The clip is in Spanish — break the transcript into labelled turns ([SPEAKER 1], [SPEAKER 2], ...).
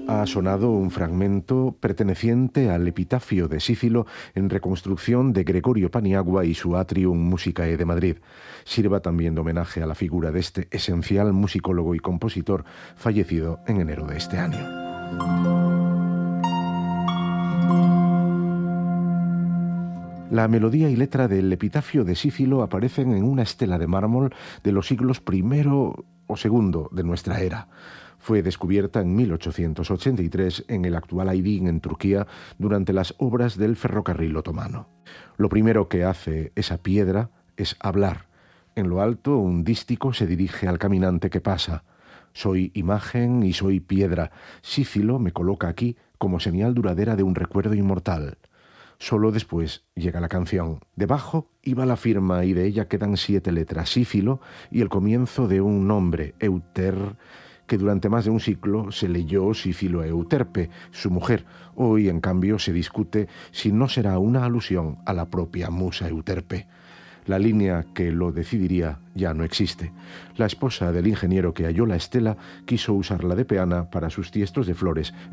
[SPEAKER 1] Ha sonado un fragmento perteneciente al epitafio de Sífilo en reconstrucción de Gregorio Paniagua y su Atrium Musicae de Madrid. Sirva también de homenaje a la figura de este esencial musicólogo y compositor fallecido en enero de este año. La melodía y letra del epitafio de Sífilo aparecen en una estela de mármol de los siglos I o II de nuestra era. Fue descubierta en 1883 en el actual Aydin, en Turquía, durante las obras del ferrocarril otomano. Lo primero que hace esa piedra es hablar. En lo alto, un dístico se dirige al caminante que pasa. Soy imagen y soy piedra. Sífilo me coloca aquí como señal duradera de un recuerdo inmortal. Solo después llega la canción. Debajo iba la firma y de ella quedan 7 letras, Sífilo, y el comienzo de un nombre, Euter, que durante más de un siglo se leyó Sífilo Euterpe, su mujer. Hoy, en cambio, se discute si no será una alusión a la propia musa Euterpe. La línea que lo decidiría ya no existe. La esposa del ingeniero que halló la estela quiso usarla de peana para sus tiestos de flores